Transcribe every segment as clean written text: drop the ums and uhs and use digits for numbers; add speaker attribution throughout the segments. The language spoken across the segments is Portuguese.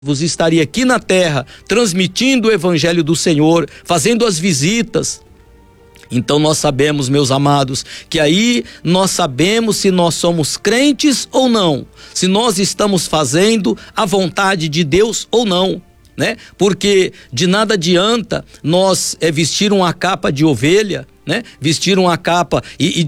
Speaker 1: Você estaria aqui na terra, transmitindo o evangelho do Senhor, fazendo as visitas. Então nós sabemos, meus amados, que aí nós sabemos se nós somos crentes ou não, se nós estamos fazendo a vontade de Deus ou não, né? Porque de nada adianta nós vestir uma capa de ovelha, né? Vestir uma capa e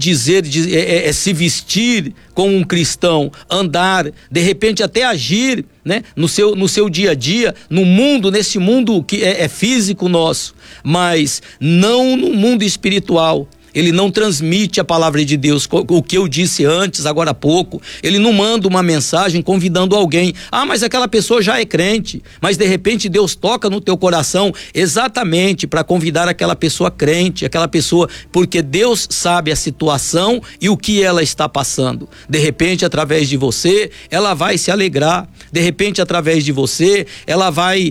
Speaker 1: se vestir como um cristão, andar, de repente até agir, né? No seu dia a dia, no mundo, nesse mundo que é físico nosso, mas não no mundo espiritual. Ele não transmite a palavra de Deus, o que eu disse antes, agora há pouco. Ele não manda uma mensagem convidando alguém. Ah, mas aquela pessoa já é crente. Mas de repente Deus toca no teu coração exatamente para convidar aquela pessoa crente, aquela pessoa, porque Deus sabe a situação e o que ela está passando. De repente, através de você, ela vai se alegrar. De repente, através de você, ela vai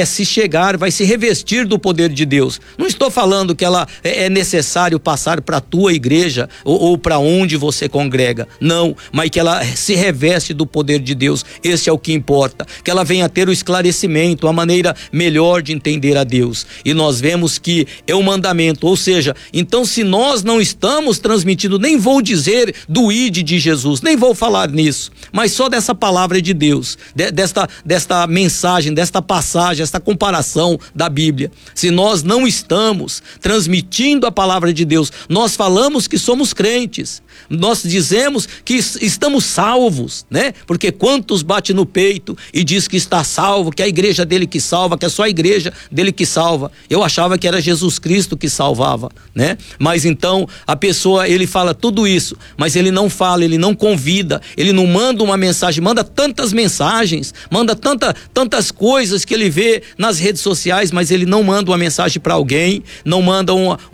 Speaker 1: vai se revestir do poder de Deus. Não estou falando que ela é necessário passar para a tua igreja ou para onde você congrega, não, mas que ela se reveste do poder de Deus. Esse é o que importa, que ela venha ter o esclarecimento, a maneira melhor de entender a Deus. E nós vemos que é um mandamento, ou seja, então se nós não estamos transmitindo, nem vou dizer do ide de Jesus, nem vou falar nisso, mas só dessa palavra de Deus, desta mensagem, desta passagem, esta comparação da Bíblia, se nós não estamos transmitindo a palavra de Deus, nós falamos que somos crentes, nós dizemos que estamos salvos, né? Porque quantos bate no peito e diz que está salvo, que é a igreja dele que salva, que é só a igreja dele que salva. Eu achava que era Jesus Cristo que salvava, né? Mas então a pessoa, ele fala tudo isso, mas ele não fala, ele não convida, ele não manda uma mensagem, manda tantas mensagens, manda tantas coisas que ele vê nas redes sociais, mas ele não manda uma mensagem para alguém, não manda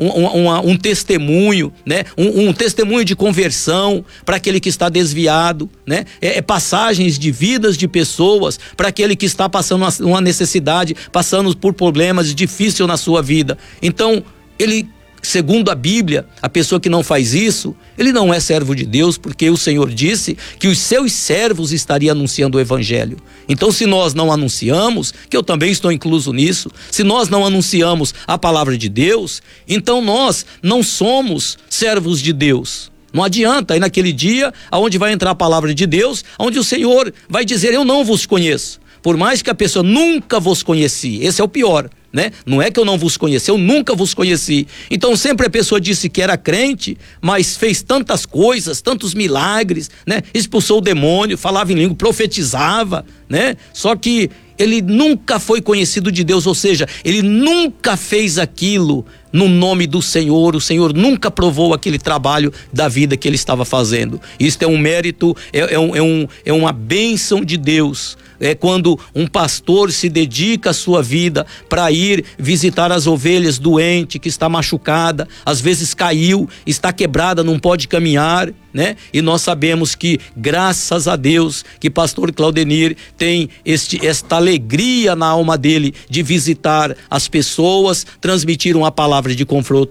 Speaker 1: um testemunho, né? Um testemunho de conversão para aquele que está desviado, né? Passagens de vidas de pessoas para aquele que está passando uma necessidade, passando por problemas difíceis na sua vida. Então, segundo a Bíblia, a pessoa que não faz isso, ele não é servo de Deus, porque o Senhor disse que os seus servos estariam anunciando o evangelho. Então, se nós não anunciamos, que eu também estou incluso nisso, se nós não anunciamos a palavra de Deus, então nós não somos servos de Deus. Não adianta, aí naquele dia, aonde vai entrar a palavra de Deus, onde o Senhor vai dizer, eu não vos conheço. Por mais que a pessoa nunca vos conheci, esse é o pior, né? Não é que eu não vos conheci, eu nunca vos conheci. Então sempre a pessoa disse que era crente, mas fez tantas coisas, tantos milagres, né? Expulsou o demônio, falava em língua, profetizava, né? Só que ele nunca foi conhecido de Deus, ou seja, ele nunca fez aquilo no nome do Senhor, o Senhor nunca provou aquele trabalho da vida que ele estava fazendo. Isto é um mérito, é uma bênção de Deus. É quando um pastor se dedica a sua vida para ir visitar as ovelhas doentes, que está machucada, às vezes caiu, está quebrada, não pode caminhar, né? E nós sabemos que, graças a Deus, que pastor Claudenir tem esta alegria na alma dele de visitar as pessoas, transmitir uma palavra de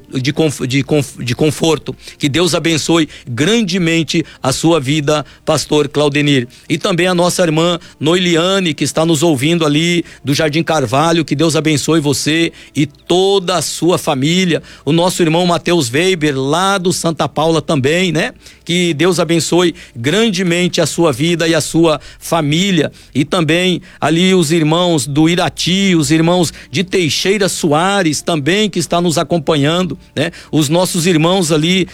Speaker 1: conforto. Que Deus abençoe grandemente a sua vida, pastor Claudenir. E também a nossa irmã Noeliane, que está nos ouvindo ali do Jardim Carvalho, que Deus abençoe você e toda a sua família. O nosso irmão Mateus Weber, lá do Santa Paula também, né? Que Deus abençoe grandemente a sua vida e a sua família. E também ali os irmãos do Irati, os irmãos de Teixeira Soares também, que está nos acompanhando, né? Os nossos irmãos ali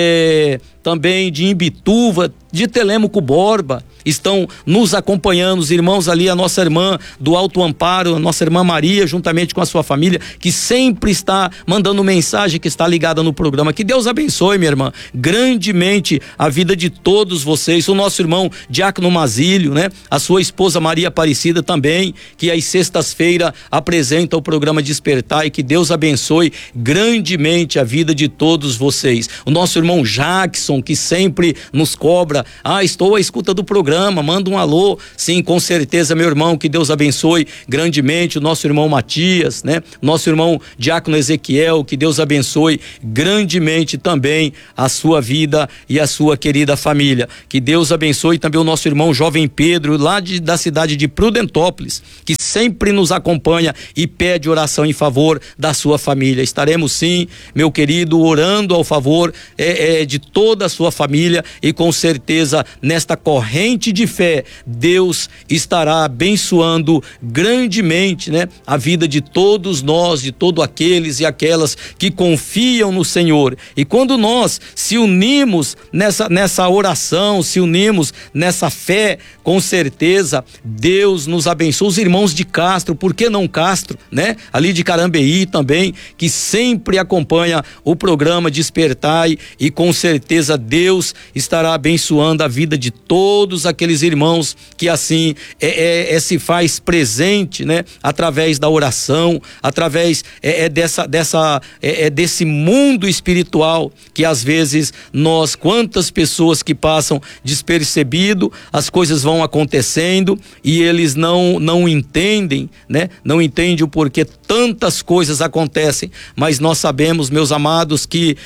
Speaker 1: também de Imbituva, de Telêmaco Borba, estão nos acompanhando, os irmãos ali, a nossa irmã do Alto Amparo, a nossa irmã Maria, juntamente com a sua família, que sempre está mandando mensagem, que está ligada no programa. Que Deus abençoe, minha irmã, grandemente a vida de todos vocês. O nosso irmão Diácono Mazílio, né? A sua esposa Maria Aparecida também, que às sextas-feiras apresenta o programa Despertar, e que Deus abençoe grandemente a vida de todos vocês. O nosso irmão Jackson, que sempre nos cobra agora, estou à escuta do programa, manda um alô. Sim, com certeza, meu irmão, que Deus abençoe grandemente o nosso irmão Matias, né? Nosso irmão Diácono Ezequiel, que Deus abençoe grandemente também a sua vida e a sua querida família. Que Deus abençoe também o nosso irmão Jovem Pedro, lá da cidade de Prudentópolis, que sempre nos acompanha e pede oração em favor da sua família. Estaremos sim, meu querido, orando ao favor de toda a sua família, e com certeza nesta corrente de fé Deus estará abençoando grandemente, né, a vida de todos nós, de todos aqueles e aquelas que confiam no Senhor. E quando nós se unimos nessa oração, se unimos nessa fé, com certeza Deus nos abençoa. Os irmãos de Castro, por que não Castro, né? Ali de Carambeí também, que sempre acompanha o programa Despertai, e com certeza Deus estará abençoando a vida de todos aqueles irmãos que assim se faz presente, né? Através da oração, através desse mundo espiritual que às vezes quantas pessoas que passam despercebido, as coisas vão acontecendo e eles não entendem, né? Não entendem o porquê tantas coisas acontecem, mas nós sabemos, meus amados, que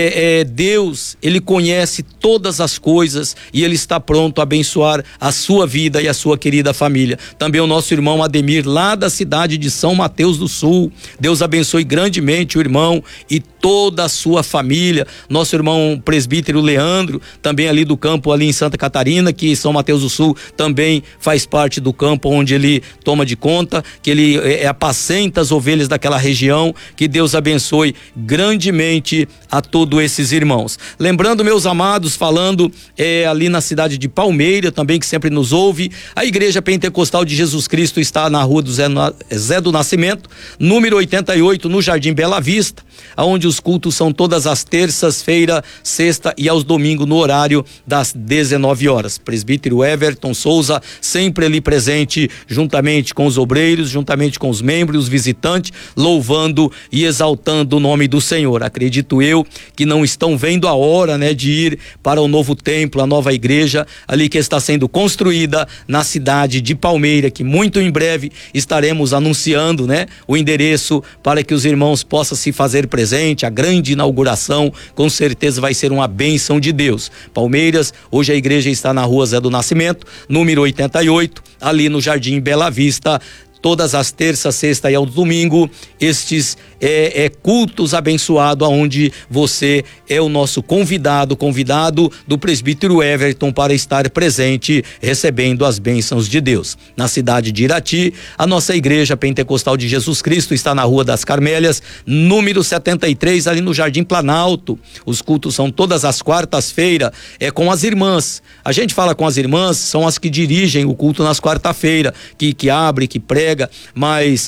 Speaker 1: Deus, Ele conhece todas as coisas e Ele está pronto a abençoar a sua vida e a sua querida família. Também o nosso irmão Ademir, lá da cidade de São Mateus do Sul, Deus abençoe grandemente o irmão e toda a sua família. Nosso irmão presbítero Leandro, também ali do campo ali em Santa Catarina, que São Mateus do Sul também faz parte do campo onde ele toma de conta, que ele apacenta as ovelhas daquela região. Que Deus abençoe grandemente a todos esses irmãos. Lembrando, meus amados, falando ali na cidade de Palmeira também, que sempre nos ouve, a Igreja Pentecostal de Jesus Cristo está na rua do Zé do Nascimento, número 88, no Jardim Bela Vista, onde os cultos são todas as terças-feiras, sexta e aos domingos, no horário das 19 horas. Presbítero Everton Souza sempre ali presente, juntamente com os obreiros, juntamente com os membros, os visitantes, louvando e exaltando o nome do Senhor. Acredito eu que não estão vendo a hora, né, de ir para o novo templo, a nova igreja ali que está sendo construída na cidade de Palmeira, que muito em breve estaremos anunciando, né, o endereço para que os irmãos possam se fazer presente. A grande inauguração com certeza vai ser uma bênção de Deus. Palmeiras, hoje a igreja está na rua Zé do Nascimento, número 88, ali no Jardim Bela Vista, todas as terças, sexta e ao domingo, estes cultos abençoados, onde você é o nosso convidado do presbítero Everton para estar presente, recebendo as bênçãos de Deus. Na cidade de Irati, a nossa Igreja Pentecostal de Jesus Cristo está na Rua das Carmélias, número 73, ali no Jardim Planalto. Os cultos são todas as quartas-feiras, com as irmãs. A gente fala com as irmãs, são as que dirigem o culto nas quarta-feiras, que abre, que prega, mas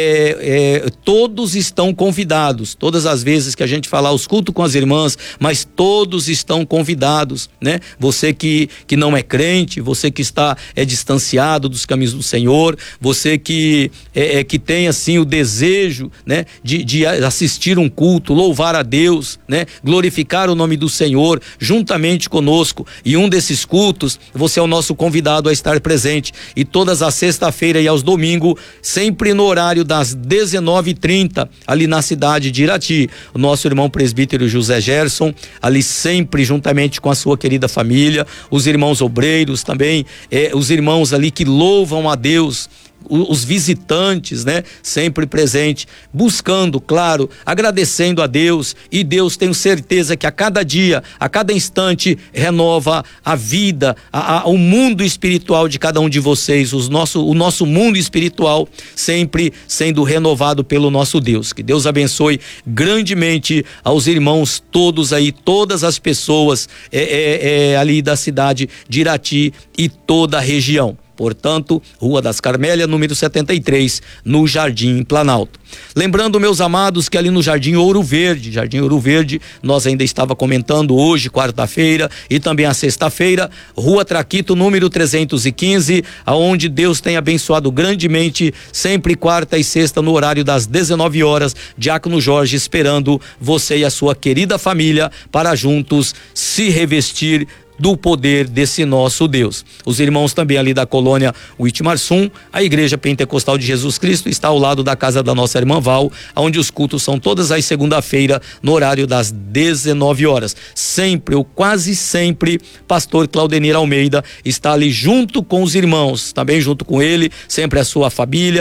Speaker 1: todos estão convidados. Todas as vezes que a gente falar os cultos com as irmãs, mas todos estão convidados, né? Você que não é crente, você que está distanciado dos caminhos do Senhor, você que tem assim o desejo, né, de assistir um culto, louvar a Deus, né, glorificar o nome do Senhor juntamente conosco, e um desses cultos você é o nosso convidado a estar presente, e todas as sexta-feira e aos domingos, sempre no horário das 19h30, ali na cidade de Irati. O nosso irmão presbítero José Gerson, ali sempre juntamente com a sua querida família, os irmãos obreiros também, os irmãos ali que louvam a Deus, os visitantes, né, sempre presente, buscando, claro, agradecendo a Deus, e Deus, tenho certeza que a cada dia, a cada instante, renova a vida, o mundo espiritual de cada um de vocês, o nosso mundo espiritual sempre sendo renovado pelo nosso Deus. Que Deus abençoe grandemente aos irmãos todos aí, todas as pessoas ali da cidade de Irati e toda a região. Portanto, Rua das Carmélias, número 73, no Jardim Planalto. Lembrando, meus amados, que ali no Jardim Ouro Verde, nós ainda estava comentando hoje, quarta-feira, e também a sexta-feira, Rua Traquito, número 315, aonde Deus tem abençoado grandemente, sempre quarta e sexta, no horário das 19 horas, Diácono Jorge esperando você e a sua querida família para juntos se revestir do poder desse nosso Deus. Os irmãos também ali da colônia Uitmarsum, a Igreja Pentecostal de Jesus Cristo está ao lado da casa da nossa irmã Val, onde os cultos são todas as segunda-feira no horário das 19 horas. Sempre, ou quase sempre, pastor Claudenir Almeida está ali junto com os irmãos, também junto com ele, sempre a sua família,